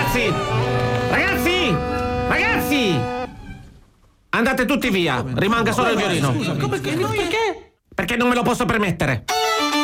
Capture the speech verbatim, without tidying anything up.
Ragazzi! Ragazzi! Ragazzi! Andate tutti via, rimanga solo il violino. Scusa, come che noi... Perché non me lo posso permettere.